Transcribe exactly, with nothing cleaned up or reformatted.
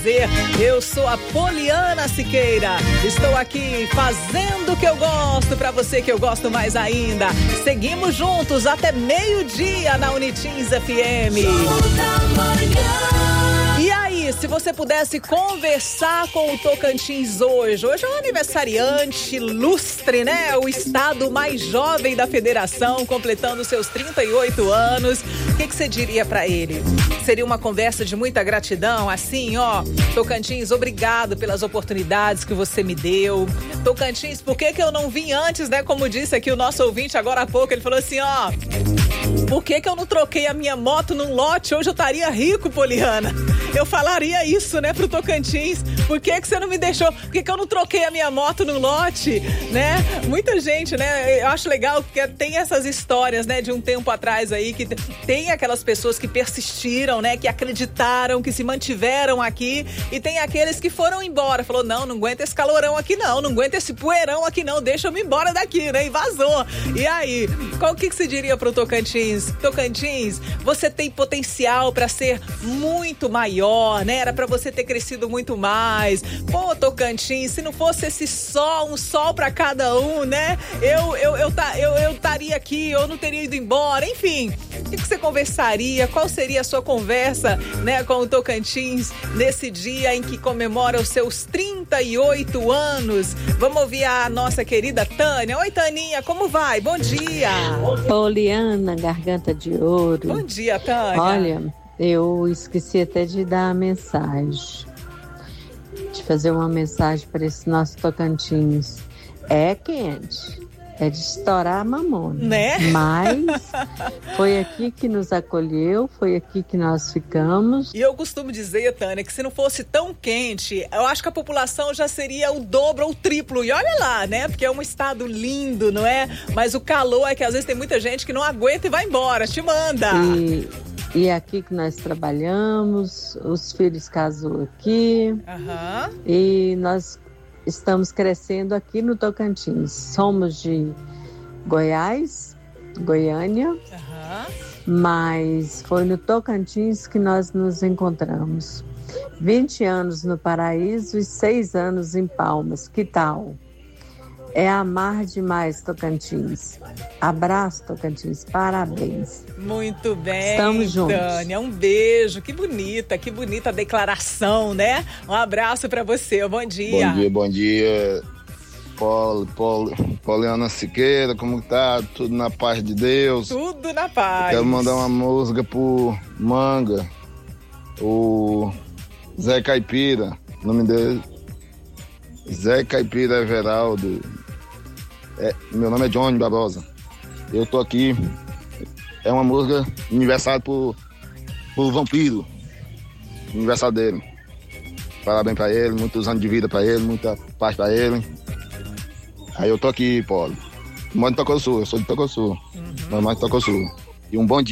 Eu sou a Poliana Siqueira, estou aqui fazendo o que eu gosto para você que eu gosto mais ainda. Seguimos juntos até meio-dia na Unitins F M. E aí, se você pudesse conversar com o Tocantins hoje, hoje é um aniversariante ilustre, né? O estado mais jovem da federação, completando seus trinta e oito anos. O que, que você diria para ele? Seria uma conversa de muita gratidão, assim, ó, Tocantins, obrigado pelas oportunidades que você me deu. Tocantins, por que que eu não vim antes, né? Como disse aqui o nosso ouvinte agora há pouco, ele falou assim, ó, por que que eu não troquei a minha moto num lote? Hoje eu estaria rico, Poliana. Eu falaria isso, né, pro Tocantins. Por que que você não me deixou? Por que que eu não troquei a minha moto num lote, né? Muita gente, né, eu acho legal que tem essas histórias, né, de um tempo atrás aí, que tem aquelas pessoas que persistiram, né, que acreditaram, que se mantiveram aqui, e tem aqueles que foram embora, falou, não, não aguento esse calorão aqui não, não aguento esse poeirão aqui não, deixa eu me embora daqui, né, e vazou. E aí, qual que que você diria pro Tocantins? Tocantins, você tem potencial para ser muito maior, né? Era para você ter crescido muito mais. Pô, Tocantins, se não fosse esse sol, um sol para cada um, né? Eu eu eu eu eu estaria aqui, eu não teria ido embora. Enfim, o que, que você conversaria? Qual seria a sua conversa, né, com o Tocantins nesse dia em que comemora os seus trinta e oito anos? Vamos ouvir a nossa querida Tânia. Oi, Taninha, como vai? Bom dia. Poliana, garganta de ouro. Bom dia, Tânia. Olha, eu esqueci até de dar a mensagem, de fazer uma mensagem para esse nosso Tocantins. É quente, é de estourar a mamona, né? Mas foi aqui que nos acolheu, foi aqui que nós ficamos. E eu costumo dizer, Tânia, que se não fosse tão quente, eu acho que a população já seria o dobro ou o triplo. E olha lá, né? Porque é um estado lindo, não é? Mas o calor é que às vezes tem muita gente que não aguenta e vai embora, te manda. E, e é aqui que nós trabalhamos, os filhos casou aqui. Uhum. E nós estamos crescendo aqui no Tocantins. Somos de Goiás, Goiânia, uhum. Mas foi no Tocantins que nós nos encontramos. vinte anos no Paraíso e seis anos em Palmas. Que tal? É amar demais Tocantins. Abraço, Tocantins. Parabéns. Muito bem, estamos juntos. Tânia, um beijo. Que bonita, que bonita a declaração, né? Um abraço pra você. Bom dia. Bom dia, bom dia. Pol, Pol, Poliana Siqueira, como tá? Tudo na paz de Deus? Tudo na paz. Quero mandar uma música pro Manga, o Zé Caipira, o nome dele Zé Caipira Everaldo. É, meu nome é Johnny Barbosa. Eu tô aqui. É uma música aniversário pro, pro Vampiro. Aniversário dele. Parabéns pra ele, muitos anos de vida pra ele, muita paz pra ele. Aí eu tô aqui, Paulo. Eu moro em Tocosul, eu sou de Tocosul. Uhum. Moro mais de Tocosul. E um bom dia.